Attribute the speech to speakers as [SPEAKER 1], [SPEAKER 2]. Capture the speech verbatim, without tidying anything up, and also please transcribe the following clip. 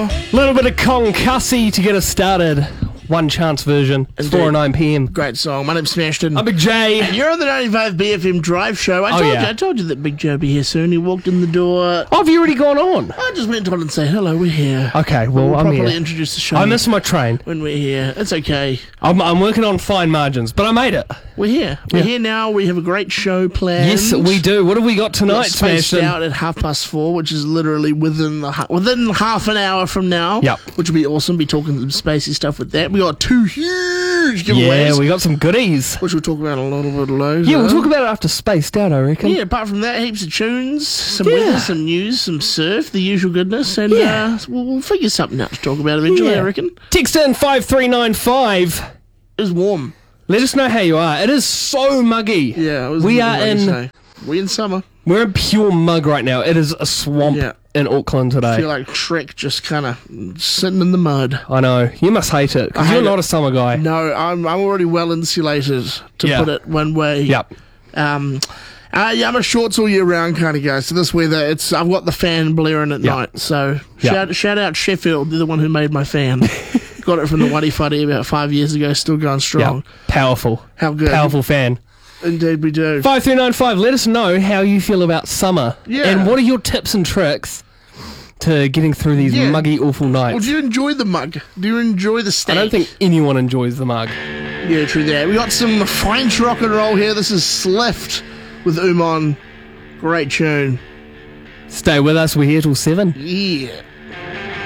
[SPEAKER 1] sure.
[SPEAKER 2] Little bit of concussy to get us started. One chance version. It's four and nine p.m.
[SPEAKER 1] Great song. My name's Smashton.
[SPEAKER 2] I'm Big J.
[SPEAKER 1] You're on the ninety-five B F M Drive Show. I
[SPEAKER 2] Oh,
[SPEAKER 1] told
[SPEAKER 2] yeah.
[SPEAKER 1] you, I told you that Big Joe would be here soon. He walked in the door.
[SPEAKER 2] Oh, have you already gone on?
[SPEAKER 1] I just went on and say hello. We're here.
[SPEAKER 2] Okay, well,
[SPEAKER 1] we'll
[SPEAKER 2] I'm
[SPEAKER 1] properly
[SPEAKER 2] here.
[SPEAKER 1] introduce the show.
[SPEAKER 2] I missed my train.
[SPEAKER 1] when we're here. It's okay.
[SPEAKER 2] I'm, I'm working on fine margins, but I made it.
[SPEAKER 1] We're here. We're
[SPEAKER 2] Yeah.
[SPEAKER 1] here now. We have a great show planned.
[SPEAKER 2] Yes, we do. What have we got
[SPEAKER 1] We're
[SPEAKER 2] tonight,
[SPEAKER 1] spaced
[SPEAKER 2] Smashton?
[SPEAKER 1] out at half past four, which is literally within the hu- within half an hour from now.
[SPEAKER 2] Yep.
[SPEAKER 1] Which will be awesome. Be talking some spacey stuff with that. We got two huge giveaways.
[SPEAKER 2] Yeah, we got some goodies.
[SPEAKER 1] which we'll talk about a little bit later.
[SPEAKER 2] Yeah, we'll talk about it after Spaced Out, I reckon.
[SPEAKER 1] Yeah, apart from that, heaps of tunes, some
[SPEAKER 2] Yeah.
[SPEAKER 1] weather, some news, some surf, the usual goodness, and
[SPEAKER 2] Yeah.
[SPEAKER 1] uh, we'll, we'll figure something out to talk about eventually,
[SPEAKER 2] Yeah.
[SPEAKER 1] I reckon.
[SPEAKER 2] Text in five three nine five.
[SPEAKER 1] It was warm.
[SPEAKER 2] Let us know how you are. It is so muggy.
[SPEAKER 1] Yeah, it was
[SPEAKER 2] We
[SPEAKER 1] warm,
[SPEAKER 2] are
[SPEAKER 1] like you
[SPEAKER 2] in-
[SPEAKER 1] say. We in summer.
[SPEAKER 2] We're in pure mug right now. It is a swamp
[SPEAKER 1] Yeah.
[SPEAKER 2] in Auckland
[SPEAKER 1] I
[SPEAKER 2] today.
[SPEAKER 1] feel like Shrek just kind of sitting in the mud.
[SPEAKER 2] I know. You must hate it, because
[SPEAKER 1] I
[SPEAKER 2] you're
[SPEAKER 1] hate
[SPEAKER 2] not
[SPEAKER 1] it.
[SPEAKER 2] a summer guy.
[SPEAKER 1] No, I'm I'm already well insulated, to
[SPEAKER 2] Yeah.
[SPEAKER 1] put it one way.
[SPEAKER 2] Yep.
[SPEAKER 1] Um, uh, yeah, I'm a shorts all year round kind of guy. So this weather, it's I've got the fan blaring at
[SPEAKER 2] Yeah.
[SPEAKER 1] night. So
[SPEAKER 2] Yeah.
[SPEAKER 1] shout shout out Sheffield, they're the one who made my fan. Got it from the Waddy Fuddy about five years ago. Still going strong.
[SPEAKER 2] Yep. Powerful.
[SPEAKER 1] How good?
[SPEAKER 2] Powerful fan.
[SPEAKER 1] Indeed, we do.
[SPEAKER 2] five three nine five, let us know how you feel about summer.
[SPEAKER 1] Yeah.
[SPEAKER 2] And what are your tips and tricks to getting through these
[SPEAKER 1] Yeah.
[SPEAKER 2] muggy, awful nights?
[SPEAKER 1] Well, do you enjoy the mug? Do you enjoy the
[SPEAKER 2] I
[SPEAKER 1] steak?
[SPEAKER 2] don't think anyone enjoys the mug.
[SPEAKER 1] Yeah, true that. We got some French rock and roll here. This is Slift with Umon. Great tune.
[SPEAKER 2] Stay with us. We're here till seven.
[SPEAKER 1] Yeah.